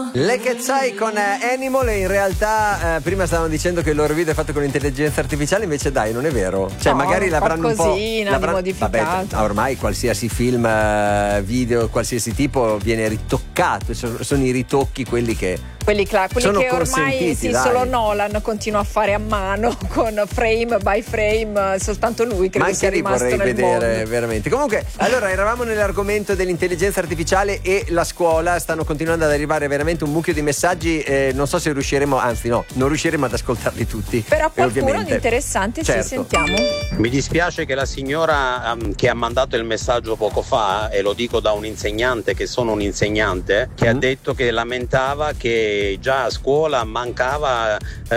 L'Eketsai con Animal, e in realtà prima stavano dicendo che il loro video è fatto con l'intelligenza artificiale, invece dai, non è vero. Cioè, no, magari l'avranno un po' di modificato. Vabbè, ormai qualsiasi film, video, qualsiasi tipo viene ritoccato, sono i ritocchi quelli che quelli che ormai dai. Solo Nolan continua a fare a mano con frame by frame, soltanto lui credo sia rimasto nel vorrei vedere mondo. veramente. Comunque, allora eravamo nell'argomento dell'intelligenza artificiale e la scuola. Stanno continuando ad arrivare veramente un mucchio di messaggi, non so se riusciremo, anzi no, non riusciremo ad ascoltarli tutti. Però qualcuno di interessante, certo. Ci sentiamo. Mi dispiace che la signora che ha mandato il messaggio poco fa, e lo dico da un insegnante, che sono un insegnante, che ha detto che lamentava che già a scuola mancava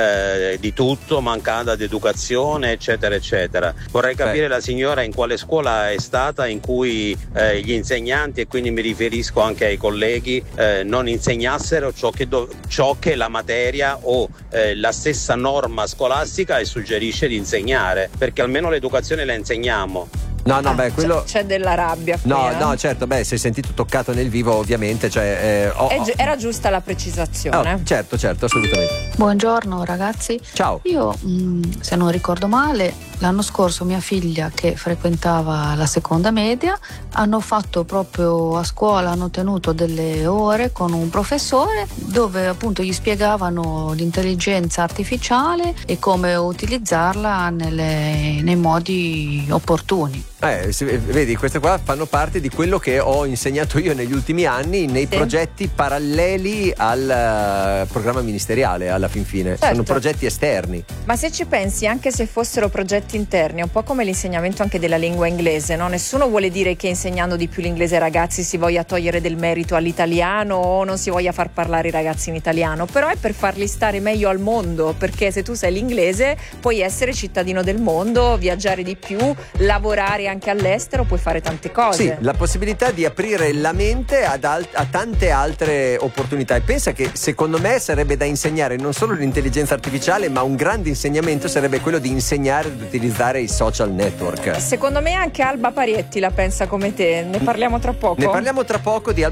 di tutto, mancava di educazione, eccetera eccetera. Vorrei capire la signora in quale scuola è stata in cui gli insegnanti, e quindi mi riferisco anche ai colleghi, non insegnassero ciò che la materia o la stessa norma scolastica suggerisce di insegnare, perché almeno l'educazione la insegniamo. No, quello c'è della rabbia qui, no, certo, sei sentito toccato nel vivo, ovviamente, cioè era giusta la precisazione. Certo, assolutamente. Buongiorno ragazzi. Ciao. Io, se non ricordo male, l'anno scorso mia figlia, che frequentava la seconda media, hanno fatto proprio a scuola, hanno tenuto delle ore con un professore dove appunto gli spiegavano l'intelligenza artificiale e come utilizzarla nei modi opportuni. Vedi, queste qua fanno parte di quello che ho insegnato io negli ultimi anni nei progetti paralleli al programma ministeriale, alla fin fine. Certo. Sono progetti esterni. Ma se ci pensi, anche se fossero progetti interni, è un po' come l'insegnamento anche della lingua inglese, no? Nessuno vuole dire che insegnando di più l'inglese ai ragazzi si voglia togliere del merito all'italiano o non si voglia far parlare i ragazzi in italiano, però è per farli stare meglio al mondo, perché se tu sai l'inglese puoi essere cittadino del mondo, viaggiare di più, lavorare anche all'estero, puoi fare tante cose. Sì, la possibilità di aprire la mente a tante altre opportunità. E pensa che secondo me sarebbe da insegnare non solo l'intelligenza artificiale, ma un grande insegnamento sarebbe quello di insegnare ad utilizzare i social network. Secondo me anche Alba Parietti la pensa come te. Ne parliamo tra poco. Ne parliamo tra poco di Alba